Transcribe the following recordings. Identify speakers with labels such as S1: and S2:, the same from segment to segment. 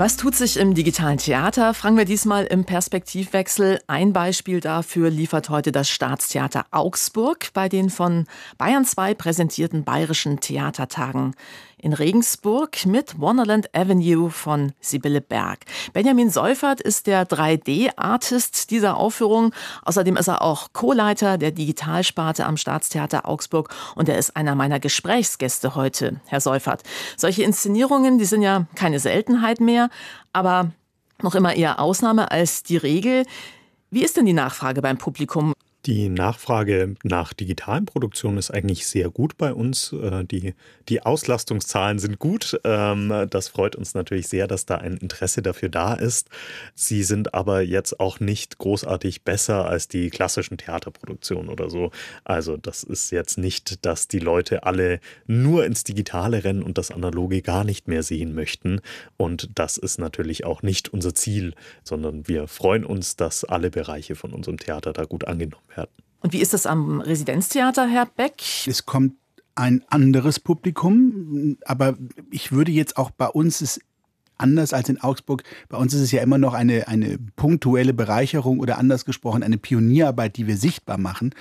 S1: Was tut sich im digitalen Theater? Fragen wir diesmal im Perspektivwechsel. Ein Beispiel dafür liefert heute das Staatstheater Augsburg bei den von Bayern 2 präsentierten Bayerischen Theatertagen in Regensburg mit Wonderland Avenue von Sibylle Berg. Benjamin Seufert ist der 3D-Artist dieser Aufführung. Außerdem ist er auch Co-Leiter der Digitalsparte am Staatstheater Augsburg und er ist einer meiner Gesprächsgäste heute, Herr Seufert. Solche Inszenierungen, die sind ja keine Seltenheit mehr, aber noch immer eher Ausnahme als die Regel. Wie ist denn die Nachfrage beim Publikum?
S2: Die Nachfrage nach digitalen Produktionen ist eigentlich sehr gut bei uns. Die Auslastungszahlen sind gut. Das freut uns natürlich sehr, dass da ein Interesse dafür da ist. Sie sind aber jetzt auch nicht großartig besser als die klassischen Theaterproduktionen oder so. Also das ist jetzt nicht, dass die Leute alle nur ins Digitale rennen und das Analoge gar nicht mehr sehen möchten. Und das ist natürlich auch nicht unser Ziel, sondern wir freuen uns, dass alle Bereiche von unserem Theater da gut angenommen werden.
S1: Und wie ist das am Residenztheater, Herr Beck?
S3: Es kommt ein anderes Publikum, aber ich würde jetzt auch bei uns es anders als in Augsburg. Bei uns ist es ja immer noch eine punktuelle Bereicherung oder anders gesprochen eine Pionierarbeit, die wir sichtbar machen.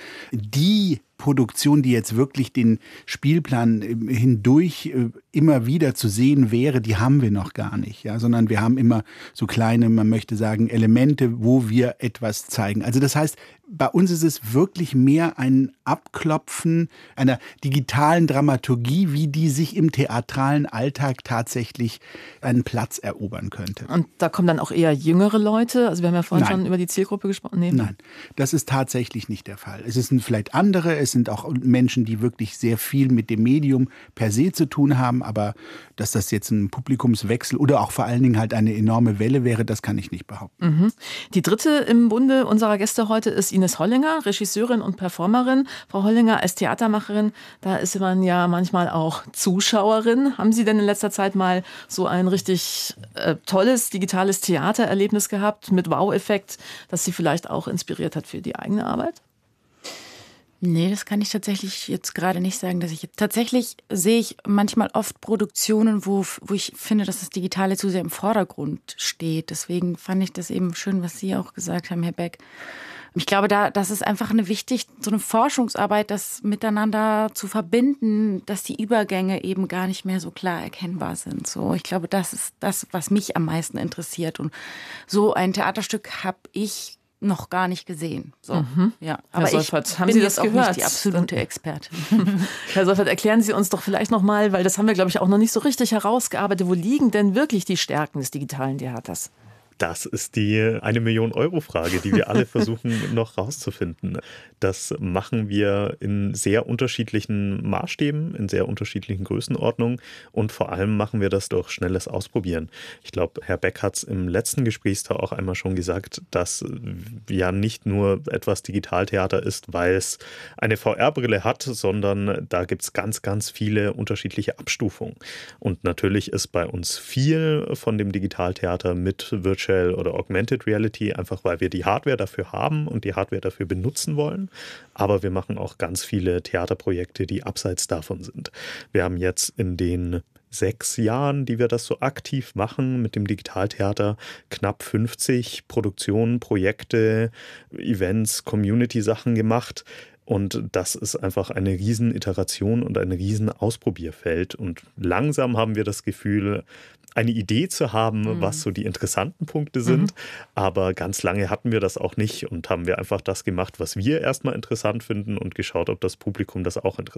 S3: Die Produktion, die jetzt wirklich den Spielplan hindurch immer wieder zu sehen wäre, die haben wir noch gar nicht, ja, sondern wir haben immer so kleine, man möchte sagen, Elemente, wo wir etwas zeigen. Also das heißt, bei uns ist es wirklich mehr ein Abklopfen einer digitalen Dramaturgie, wie die sich im theatralen Alltag tatsächlich einen Platz erobern könnte.
S1: Und da kommen dann auch eher jüngere Leute? Also wir haben ja vorhin schon über die Zielgruppe gesprochen. Nee.
S3: Nein, das ist tatsächlich nicht der Fall. Es sind vielleicht andere, es sind auch Menschen, die wirklich sehr viel mit dem Medium per se zu tun haben, aber dass das jetzt ein Publikumswechsel oder auch vor allen Dingen halt eine enorme Welle wäre, das kann ich nicht behaupten.
S1: Mhm. Die dritte im Bunde unserer Gäste heute ist Ines Hollinger, Regisseurin und Performerin. Frau Hollinger, als Theatermacherin, da ist man ja manchmal auch Zuschauerin. Haben Sie denn in letzter Zeit mal so ein richtig tolles digitales Theatererlebnis gehabt mit Wow-Effekt, das Sie vielleicht auch inspiriert hat für die eigene Arbeit?
S4: Nee, das kann ich tatsächlich jetzt gerade nicht sagen. Tatsächlich sehe ich manchmal oft Produktionen, wo ich finde, dass das Digitale zu sehr im Vordergrund steht. Deswegen fand ich das eben schön, was Sie auch gesagt haben, Herr Beck. Ich glaube, das ist einfach so eine Forschungsarbeit, das miteinander zu verbinden, dass die Übergänge eben gar nicht mehr so klar erkennbar sind. So, ich glaube, das ist das, was mich am meisten interessiert. Und so ein Theaterstück habe ich noch gar nicht gesehen. So, ja. Aber
S1: Herr Seufert, haben
S4: bin
S1: Sie das
S4: jetzt
S1: gehört?
S4: Auch nicht die absolute Expertin.
S1: Herr Seufert, erklären Sie uns doch vielleicht noch mal, weil das haben wir, glaube ich, auch noch nicht so richtig herausgearbeitet. Wo liegen denn wirklich die Stärken des digitalen Theaters?
S2: Das ist die 1-Million-Euro-Frage, die wir alle versuchen noch rauszufinden. Das machen wir in sehr unterschiedlichen Maßstäben, in sehr unterschiedlichen Größenordnungen und vor allem machen wir das durch schnelles Ausprobieren. Ich glaube, Herr Beck hat es im letzten Gesprächsteil auch einmal schon gesagt, dass ja nicht nur etwas Digitaltheater ist, weil es eine VR-Brille hat, sondern da gibt es ganz, ganz viele unterschiedliche Abstufungen. Und natürlich ist bei uns viel von dem Digitaltheater mit Virtual oder Augmented Reality, einfach weil wir die Hardware dafür haben und die Hardware dafür benutzen wollen. Aber wir machen auch ganz viele Theaterprojekte, die abseits davon sind. Wir haben jetzt in den 6 Jahren, die wir das so aktiv machen mit dem Digitaltheater, knapp 50 Produktionen, Projekte, Events, Community-Sachen gemacht. Und das ist einfach eine Rieseniteration und ein Riesenausprobierfeld. Und langsam haben wir das Gefühl, eine Idee zu haben, was so die interessanten Punkte sind. Aber ganz lange hatten wir das auch nicht und haben wir einfach das gemacht, was wir erstmal interessant finden und geschaut, ob das Publikum das auch interessant